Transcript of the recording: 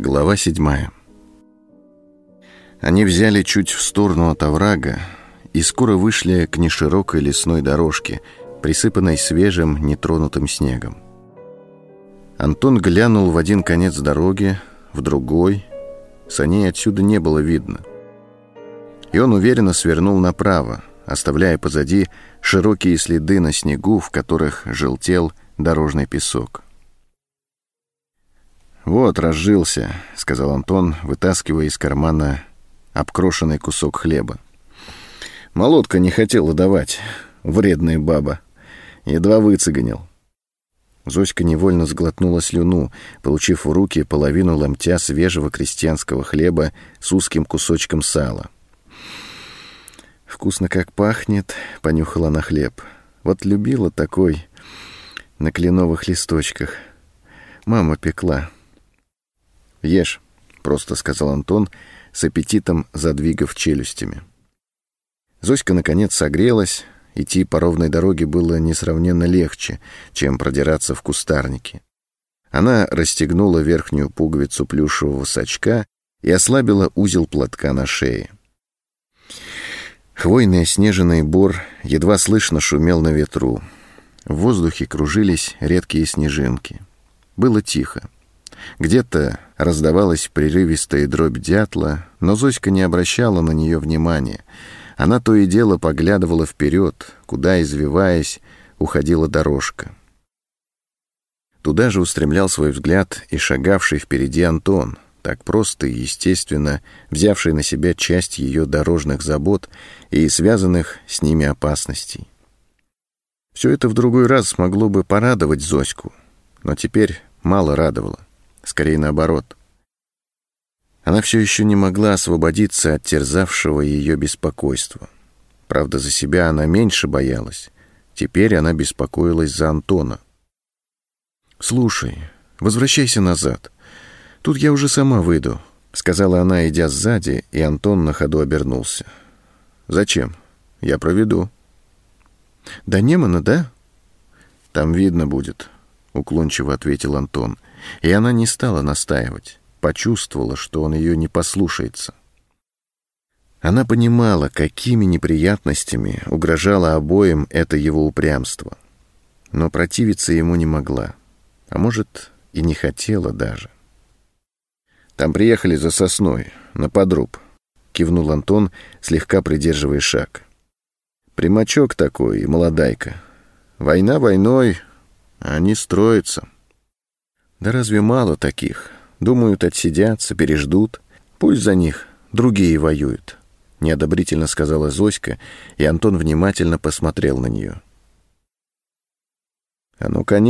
Глава 7. Они взяли чуть в сторону от оврага и скоро вышли к неширокой лесной дорожке, присыпанной свежим, нетронутым снегом. Антон глянул в один конец дороги, в другой. Саней отсюда не было видно. И он уверенно свернул направо, оставляя позади широкие следы на снегу, в которых желтел дорожный песок. «Вот, разжился», — сказал Антон, вытаскивая из кармана обкрошенный кусок хлеба. «Молотка не хотела давать, вредная баба. Едва выцеганил». Зоська невольно сглотнула слюну, получив в руки половину ломтя свежего крестьянского хлеба с узким кусочком сала. «Вкусно как пахнет», — понюхала она хлеб. «Вот любила такой на кленовых листочках. Мама пекла». «Ешь», — просто сказал Антон, с аппетитом задвигав челюстями. Зоська наконец согрелась. Идти по ровной дороге было несравненно легче, чем продираться в кустарнике. Она расстегнула верхнюю пуговицу плюшевого сачка и ослабила узел платка на шее. Хвойный оснеженный бор едва слышно шумел на ветру. В воздухе кружились редкие снежинки. Было тихо. Где-то раздавалась прерывистая дробь дятла, но Зоська не обращала на нее внимания. Она то и дело поглядывала вперед, куда, извиваясь, уходила дорожка. Туда же устремлял свой взгляд и шагавший впереди Антон, так просто и естественно взявший на себя часть ее дорожных забот и связанных с ними опасностей. Все это в другой раз могло бы порадовать Зоську, но теперь мало радовало. Скорее наоборот. Она все еще не могла освободиться от терзавшего ее беспокойства. Правда, за себя она меньше боялась. Теперь она беспокоилась за Антона. «Слушай, возвращайся назад. Тут я уже сама выйду», — сказала она, идя сзади, и Антон на ходу обернулся. «Зачем? Я проведу». «До Немана, да?» «Там видно будет», — уклончиво ответил Антон. И она не стала настаивать, почувствовала, что он ее не послушается. Она понимала, какими неприятностями угрожало обоим это его упрямство, но противиться ему не могла, а может, и не хотела даже. «Там приехали за сосной, на подруб», — кивнул Антон, слегка придерживая шаг. «Примачок такой и молодайка. Война войной, а они строятся». «Да разве мало таких? Думают, отсидятся, переждут. Пусть за них другие воюют», — неодобрительно сказала Зоська, и Антон внимательно посмотрел на нее. «А ну, конечно».